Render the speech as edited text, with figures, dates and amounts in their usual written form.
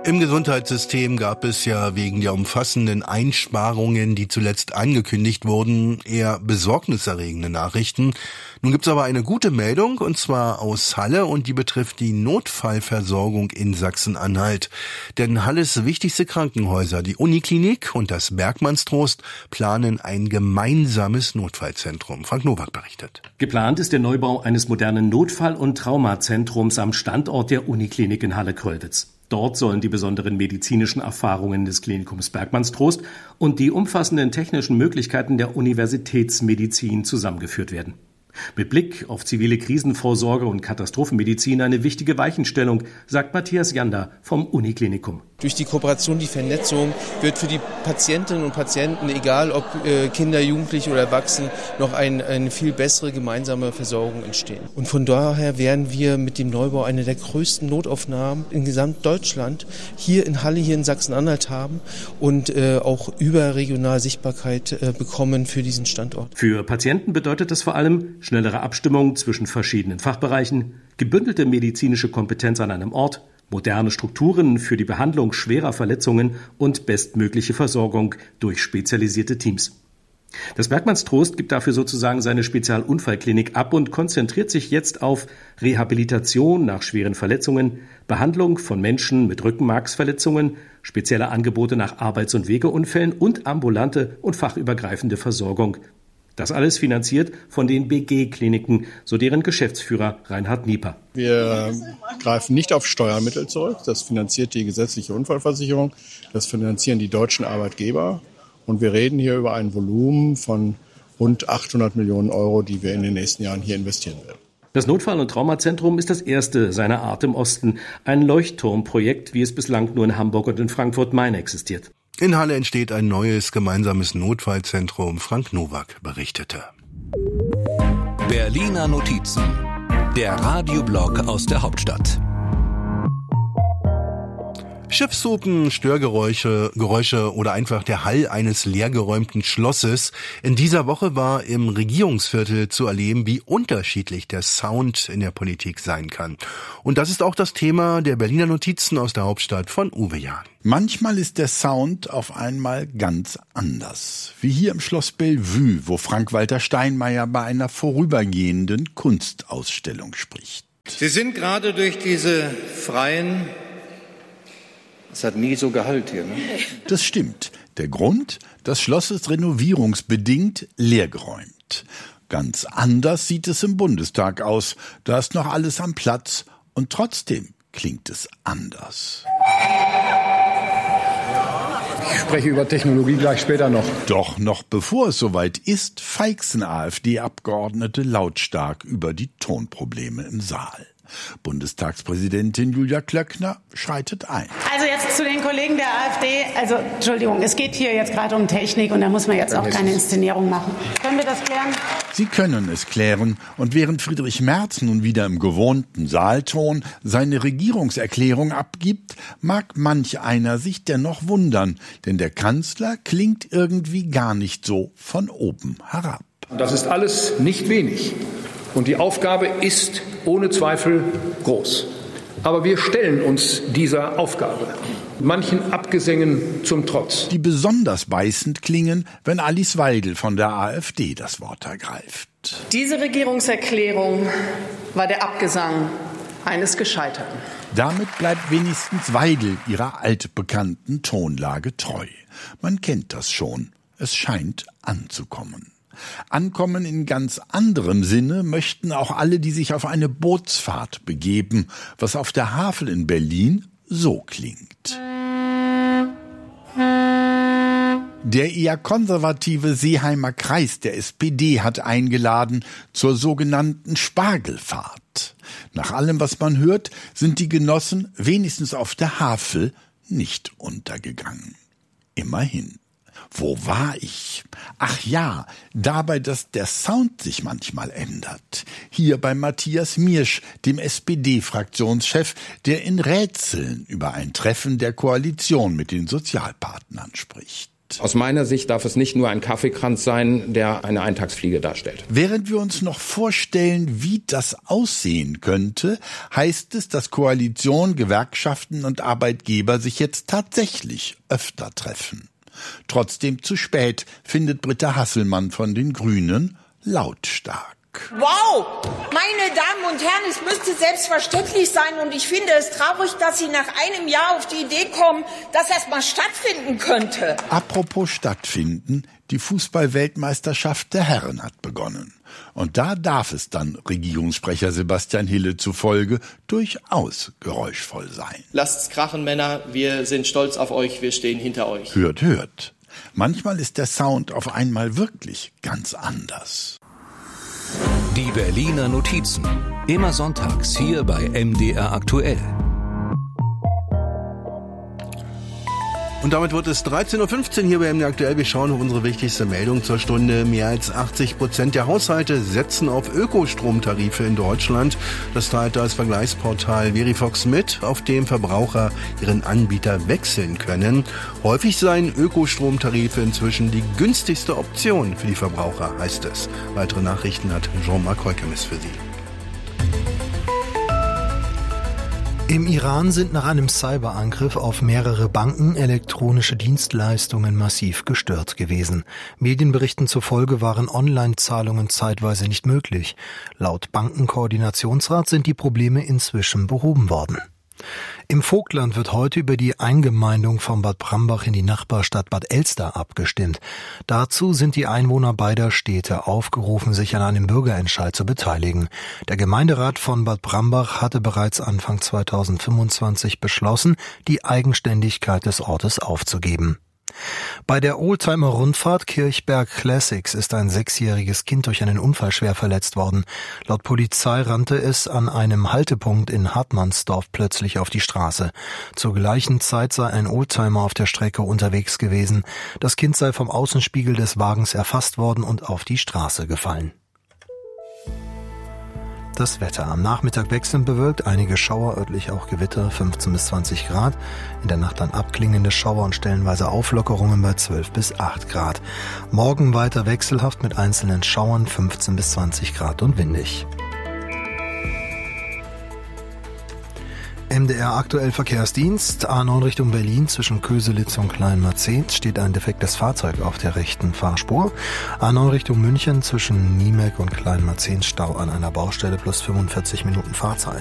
Im Gesundheitssystem gab es ja wegen der umfassenden Einsparungen, die zuletzt angekündigt wurden, eher besorgniserregende Nachrichten. Nun gibt's aber eine gute Meldung, und zwar aus Halle, und die betrifft die Notfallversorgung in Sachsen-Anhalt. Denn Halles wichtigste Krankenhäuser, die Uniklinik und das Bergmannstrost, planen ein gemeinsames Notfallzentrum. Frank Nowak berichtet. Geplant ist der Neubau eines modernen Notfall- und Traumazentrums am Standort der Uniklinik in Halle-Kröllwitz. Dort sollen die besonderen medizinischen Erfahrungen des Klinikums Bergmannstrost und die umfassenden technischen Möglichkeiten der Universitätsmedizin zusammengeführt werden. Mit Blick auf zivile Krisenvorsorge und Katastrophenmedizin eine wichtige Weichenstellung, sagt Matthias Jander vom Uniklinikum. Durch die Kooperation, die Vernetzung wird für die Patientinnen und Patienten, egal ob Kinder, Jugendliche oder Erwachsene, noch eine viel bessere gemeinsame Versorgung entstehen. Und von daher werden wir mit dem Neubau eine der größten Notaufnahmen in Gesamtdeutschland hier in Halle, hier in Sachsen-Anhalt haben und auch überregional Sichtbarkeit bekommen für diesen Standort. Für Patienten bedeutet das vor allem schnellere Abstimmung zwischen verschiedenen Fachbereichen, gebündelte medizinische Kompetenz an einem Ort, moderne Strukturen für die Behandlung schwerer Verletzungen und bestmögliche Versorgung durch spezialisierte Teams. Das Bergmannstrost gibt dafür sozusagen seine Spezialunfallklinik ab und konzentriert sich jetzt auf Rehabilitation nach schweren Verletzungen, Behandlung von Menschen mit Rückenmarksverletzungen, spezielle Angebote nach Arbeits- und Wegeunfällen und ambulante und fachübergreifende Versorgung. Das alles finanziert von den BG-Kliniken, so deren Geschäftsführer Reinhard Nieper. Wir greifen nicht auf Steuermittel zurück. Das finanziert die gesetzliche Unfallversicherung. Das finanzieren die deutschen Arbeitgeber. Und wir reden hier über ein Volumen von rund 800 Millionen Euro, die wir in den nächsten Jahren hier investieren werden. Das Notfall- und Traumazentrum ist das erste seiner Art im Osten. Ein Leuchtturmprojekt, wie es bislang nur in Hamburg und in Frankfurt-Main existiert. In Halle entsteht ein neues gemeinsames Notfallzentrum. Frank Nowak berichtete. Berliner Notizen, der Radioblog aus der Hauptstadt. Schiffshupen, Störgeräusche oder einfach der Hall eines leergeräumten Schlosses. In dieser Woche war im Regierungsviertel zu erleben, wie unterschiedlich der Sound in der Politik sein kann. Und das ist auch das Thema der Berliner Notizen aus der Hauptstadt von Uwe Jahn. Manchmal ist der Sound auf einmal ganz anders. Wie hier im Schloss Bellevue, wo Frank-Walter Steinmeier bei einer vorübergehenden Kunstausstellung spricht. Sie sind gerade durch diese freien... Es hat nie so Gehalt hier, ne? Das stimmt. Der Grund? Das Schloss ist renovierungsbedingt leergeräumt. Ganz anders sieht es im Bundestag aus. Da ist noch alles am Platz und trotzdem klingt es anders. Ich spreche über Technologie gleich später noch. Doch noch bevor es soweit ist, feixen AfD-Abgeordnete lautstark über die Tonprobleme im Saal. Bundestagspräsidentin Julia Klöckner schreitet ein. Also jetzt zu den Kollegen der AfD. Also Entschuldigung, es geht hier jetzt gerade um Technik und da muss man jetzt auch keine Inszenierung machen. Können wir das klären? Sie können es klären. Und während Friedrich Merz nun wieder im gewohnten Saalton seine Regierungserklärung abgibt, mag manch einer sich dennoch wundern. Denn der Kanzler klingt irgendwie gar nicht so von oben herab. Das ist alles nicht wenig. Und die Aufgabe ist ohne Zweifel groß. Aber wir stellen uns dieser Aufgabe, manchen Abgesängen zum Trotz. Die besonders beißend klingen, wenn Alice Weidel von der AfD das Wort ergreift. Diese Regierungserklärung war der Abgesang eines Gescheiterten. Damit bleibt wenigstens Weidel ihrer altbekannten Tonlage treu. Man kennt das schon. Es scheint anzukommen. Ankommen in ganz anderem Sinne möchten auch alle, die sich auf eine Bootsfahrt begeben, was auf der Havel in Berlin so klingt. Der eher konservative Seeheimer Kreis der SPD hat eingeladen zur sogenannten Spargelfahrt. Nach allem, was man hört, sind die Genossen wenigstens auf der Havel nicht untergegangen. Immerhin. Wo war ich? Ach ja, dabei, dass der Sound sich manchmal ändert. Hier bei Matthias Miersch, dem SPD-Fraktionschef, der in Rätseln über ein Treffen der Koalition mit den Sozialpartnern spricht. Aus meiner Sicht darf es nicht nur ein Kaffeekranz sein, der eine Eintagsfliege darstellt. Während wir uns noch vorstellen, wie das aussehen könnte, heißt es, dass Koalition, Gewerkschaften und Arbeitgeber sich jetzt tatsächlich öfter treffen. Trotzdem zu spät, findet Britta Hasselmann von den Grünen lautstark. Wow, meine Damen und Herren, es müsste selbstverständlich sein und ich finde es traurig, dass Sie nach einem Jahr auf die Idee kommen, dass das mal stattfinden könnte. Apropos stattfinden, die Fußball-Weltmeisterschaft der Herren hat begonnen. Und da darf es dann Regierungssprecher Sebastian Hille zufolge durchaus geräuschvoll sein. Lasst's krachen, Männer, wir sind stolz auf euch, wir stehen hinter euch. Hört, hört. Manchmal ist der Sound auf einmal wirklich ganz anders. Die Berliner Notizen. Immer sonntags hier bei MDR aktuell. Und damit wird es 13.15 Uhr hier bei MDR aktuell. Wir schauen auf unsere wichtigste Meldung zur Stunde. Mehr als 80% der Haushalte setzen auf Ökostromtarife in Deutschland. Das teilt das Vergleichsportal Verifox mit, auf dem Verbraucher ihren Anbieter wechseln können. Häufig seien Ökostromtarife inzwischen die günstigste Option für die Verbraucher, heißt es. Weitere Nachrichten hat Jean-Marc Heukemis für Sie. Im Iran sind nach einem Cyberangriff auf mehrere Banken elektronische Dienstleistungen massiv gestört gewesen. Medienberichten zufolge waren Online-Zahlungen zeitweise nicht möglich. Laut Bankenkoordinationsrat sind die Probleme inzwischen behoben worden. Im Vogtland wird heute über die Eingemeindung von Bad Brambach in die Nachbarstadt Bad Elster abgestimmt. Dazu sind die Einwohner beider Städte aufgerufen, sich an einem Bürgerentscheid zu beteiligen. Der Gemeinderat von Bad Brambach hatte bereits Anfang 2025 beschlossen, die Eigenständigkeit des Ortes aufzugeben. Bei der Oldtimer-Rundfahrt Kirchberg Classics ist ein 6-jähriges Kind durch einen Unfall schwer verletzt worden. Laut Polizei rannte es an einem Haltepunkt in Hartmannsdorf plötzlich auf die Straße. Zur gleichen Zeit sei ein Oldtimer auf der Strecke unterwegs gewesen. Das Kind sei vom Außenspiegel des Wagens erfasst worden und auf die Straße gefallen. Das Wetter. Am Nachmittag wechselnd bewölkt, einige Schauer, örtlich auch Gewitter, 15 bis 20 Grad. In der Nacht dann abklingende Schauer und stellenweise Auflockerungen bei 12 bis 8 Grad. Morgen weiter wechselhaft mit einzelnen Schauern, 15 bis 20 Grad und windig. MDR aktuell Verkehrsdienst, A9 Richtung Berlin zwischen Köselitz und Kleinmarzehn steht ein defektes Fahrzeug auf der rechten Fahrspur. A9 Richtung München zwischen Niemek und Kleinmarzehn Stau an einer Baustelle plus 45 Minuten Fahrzeit.